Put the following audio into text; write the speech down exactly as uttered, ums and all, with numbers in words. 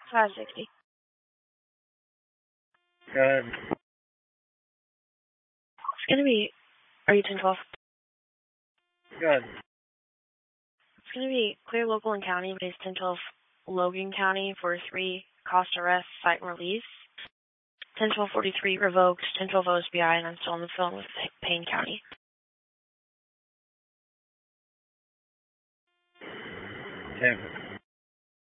five sixty. Go ahead. It's going to be, are you ten twelve? Go ahead. It's going to be clear local and county, but it's ten twelve Logan County for three cost arrest, site and release. ten twelve forty-three revoked, ten twelve O S B I, and I'm still on the phone with Payne County. Tampa.